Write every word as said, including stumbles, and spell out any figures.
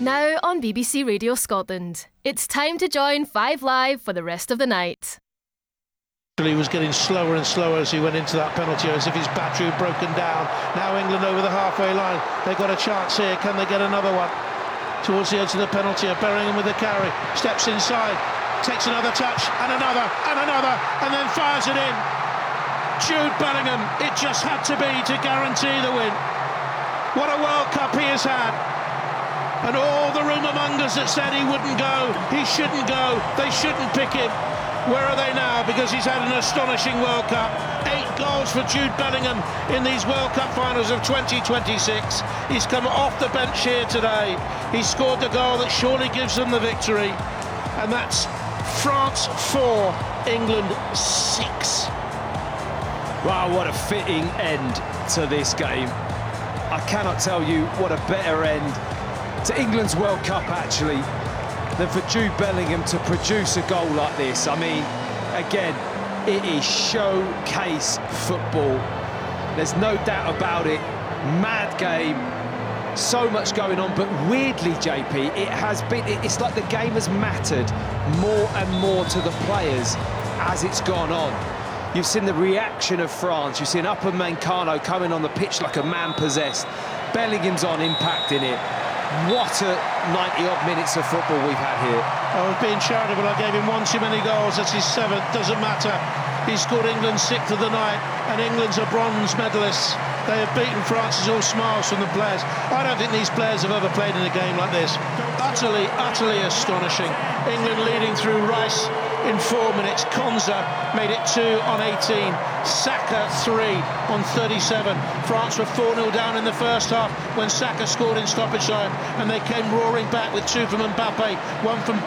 Now on B B C Radio Scotland, it's time to join Five Live for the rest of the night. He was getting slower and slower as he went into that penalty, as if his battery had broken down. Now England over the halfway line. They've got a chance here. Can they get another one? Towards the edge of the penalty, Bellingham with the carry. Steps inside, takes another touch, and another, and another, and then fires it in. Jude Bellingham, it just had to be to guarantee the win. What a World Cup he has had. And all the rumour mongers that said he wouldn't go, he shouldn't go, they shouldn't pick him. Where are they now? Because he's had an astonishing World Cup. Eight goals for Jude Bellingham in these World Cup finals of twenty twenty-six. He's come off the bench here today. He scored the goal that surely gives them the victory. And that's France four, England six. Wow, what a fitting end to this game. I cannot tell you what a better end to England's World Cup, actually, than for Jude Bellingham to produce a goal like this. I mean, again, it is showcase football. There's no doubt about it. Mad game, so much going on, but weirdly, J P, it has been, it's like the game has mattered more and more to the players as it's gone on. You've seen the reaction of France. You've seen Upamecano coming on the pitch like a man possessed. Bellingham's on, impacting it. What a ninety-odd minutes of football we've had here. I was being charitable. I gave him one too many goals. That's his seventh. Doesn't matter. He scored England's sixth of the night, and England's a bronze medalist. They have beaten France. It's all smiles from the players. I don't think these players have ever played in a game like this. Utterly, utterly astonishing. England leading through Rice in four minutes. Konza made it two on eighteen. Saka three on thirty-seven. France were four nil down in the first half when Saka scored in stoppage time, and they came roaring back with two from Mbappe, one from